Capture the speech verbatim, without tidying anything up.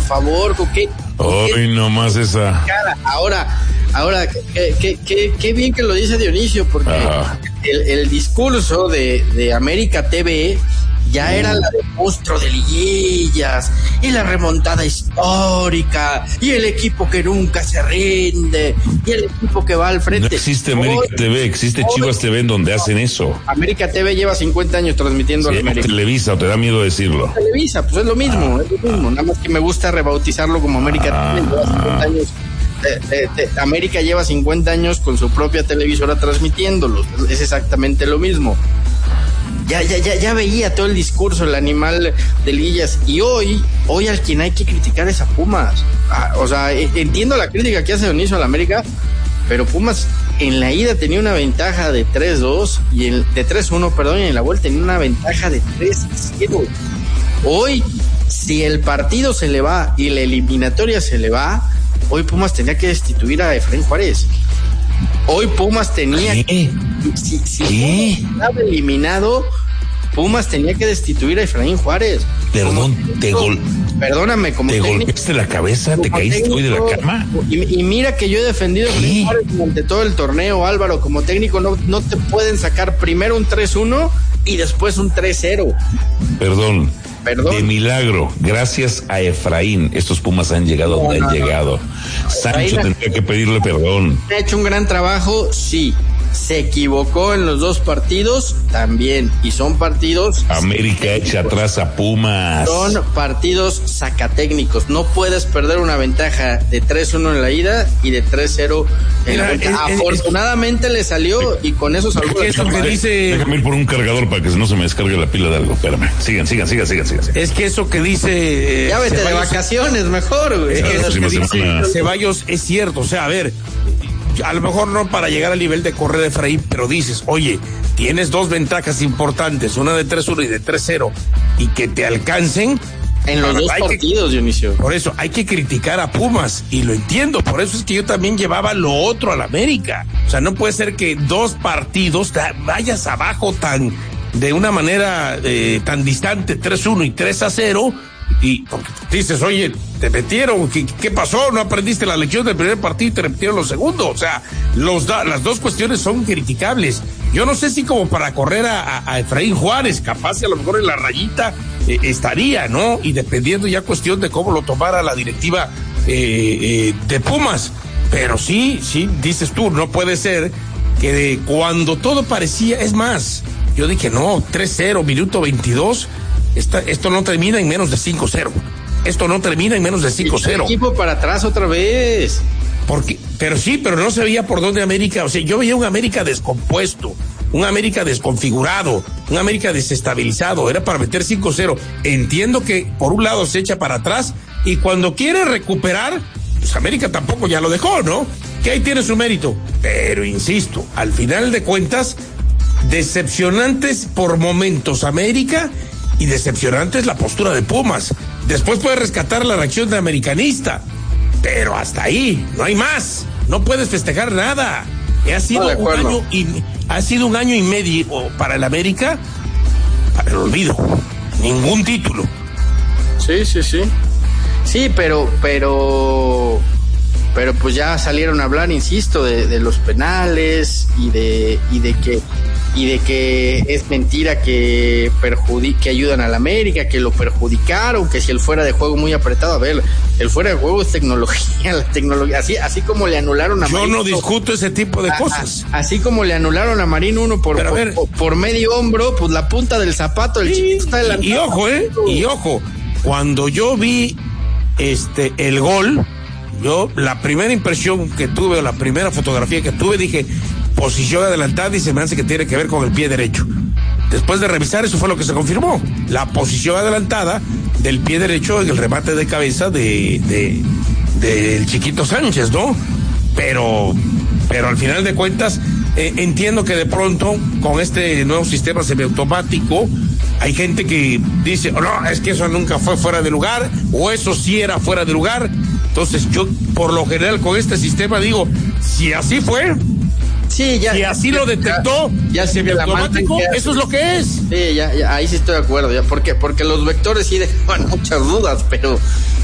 favor, ¿con qué? Hoy nomás esa. Cara. Ahora, ahora, qué, qué, qué, qué bien que lo dice Dionisio, porque el, el discurso de, de América T V ya era la de monstruo de liguillas y la remontada histórica y el equipo que nunca se rinde y el equipo que va al frente. No existe América hoy, T V, existe hoy, Chivas T V en donde hacen eso. América T V lleva cincuenta años transmitiendo sí, a América. Televisa, ¿o te da miedo decirlo? Televisa, pues es lo mismo, ah, es lo mismo, ah, nada más que me gusta rebautizarlo como América ah, T V, lleva cincuenta años. De, de, de, América lleva cincuenta años con su propia televisora transmitiéndolos, es exactamente lo mismo. Ya, ya, ya, ya veía todo el discurso, el animal de liguillas, y hoy, hoy al quien hay que criticar es a Pumas. Ah, o sea, entiendo la crítica que hace Dionisio a la América, pero Pumas en la ida tenía una ventaja de tres dos, y en, de tres uno, perdón, y en la vuelta tenía una ventaja de tres cero. Hoy, si el partido se le va y la eliminatoria se le va, hoy Pumas tenía que destituir a Efraín Juárez. Hoy Pumas tenía ¿Qué? que, si, si Pumas estaba eliminado, Pumas tenía que destituir a Efraín Juárez. Perdón, como, te gol. Perdóname, como ¿Te técnico, golpeaste la cabeza? ¿Te caíste técnico, hoy de la cama? Y, y mira que yo he defendido a Efraín Juárez durante todo el torneo, Álvaro. Como técnico no, no te pueden sacar primero un tres uno y después un tres cero. Perdón. Perdón. De milagro, gracias a Efraín, estos Pumas han llegado no, donde no, han no. llegado. Sancho Efraín tendría que pedirle perdón. Ha hecho un gran trabajo, sí. Se equivocó en los dos partidos, también. Y son partidos... América echa atrás a Pumas. Son partidos sacatécnicos. No puedes perder una ventaja de tres uno en la ida y de tres cero en Mira, la vuelta. Es, Afortunadamente es, le salió y con eso salvó. Eso que dice... Déjame ir por un cargador para que no se me descargue la pila de algo. Espérame. Sigan, sigan, sigan, sigan, sigan. Es que eso que dice... Eh, ya vete Ceballos, de vacaciones mejor, güey. Es que eso que dice Ceballos es cierto. O sea, a ver... A lo mejor no para llegar al nivel de correr de Efraín, pero dices, oye, tienes dos ventajas importantes, una de tres uno y de tres cero, y que te alcancen. En los bueno, dos partidos, que, Dionisio. Por eso, hay que criticar a Pumas, y lo entiendo, por eso es que yo también llevaba lo otro al América. O sea, no puede ser que dos partidos vayas abajo tan, de una manera eh, tan distante, tres uno y tres a cero, y dices, oye, te metieron, ¿qué, ¿qué pasó? ¿No aprendiste la lección del primer partido y te repitieron los segundos? O sea, los da, las dos cuestiones son criticables. Yo no sé si como para correr a, a, a Efraín Juárez, capaz a lo mejor en la rayita eh, estaría, ¿no? Y dependiendo ya cuestión de cómo lo tomara la directiva eh, eh, de Pumas. Pero sí, sí, dices tú, no puede ser que de cuando todo parecía, es más, yo dije, no, tres cero, minuto veintidós, Esta, esto no termina en menos de cinco cero. Esto no termina en menos de cinco cero. El equipo para atrás otra vez. Porque, pero sí, pero no se veía por dónde América, o sea, yo veía un América descompuesto, un América desconfigurado, un América desestabilizado, era para meter cinco cero. Entiendo que por un lado se echa para atrás y cuando quiere recuperar, pues América tampoco ya lo dejó, ¿no? Que ahí tiene su mérito. Pero insisto, al final de cuentas, decepcionantes por momentos América y decepcionante es la postura de Pumas. Después puede rescatar la reacción de americanista, pero hasta ahí, no hay más. No puedes festejar nada. Ha sido, no, un, año y, ha sido un año y medio para el América, para el olvido. Ningún título. Sí, sí, sí. Sí, pero, pero, pero pues ya salieron a hablar, insisto, de, de los penales y de, y de que y de que es mentira que perjudique, que ayudan al América, que lo perjudicaron, que si el fuera de juego muy apretado. A ver, el fuera de juego es tecnología, la tecnología, así, así como le anularon a Yo Marino. Yo no discuto ese tipo de a, cosas. A, así como le anularon a Marino uno por, por, ver, por, por medio hombro, pues la punta del zapato, el chiquito está adelantado. Y, y ojo, eh, y ojo, cuando yo vi este el gol, yo la primera impresión que tuve, la primera fotografía que tuve, dije, posición adelantada, y se me hace que tiene que ver con el pie derecho. Después de revisar, eso fue lo que se confirmó. La posición adelantada del pie derecho en el remate de cabeza de, de, de el Chiquito Sánchez, ¿no? Pero, pero al final de cuentas, eh, entiendo que de pronto, con este nuevo sistema semiautomático, hay gente que dice, oh, no, es que eso nunca fue fuera de lugar, o eso sí era fuera de lugar. Entonces yo, por lo general, con este sistema digo, si así fue, sí, ya, si así ya, lo detectó, ya, ya semiautomático, eso es lo que es. Sí, ya, ya, ahí sí estoy de acuerdo, ya, porque, porque los vectores sí dejan muchas dudas, pero,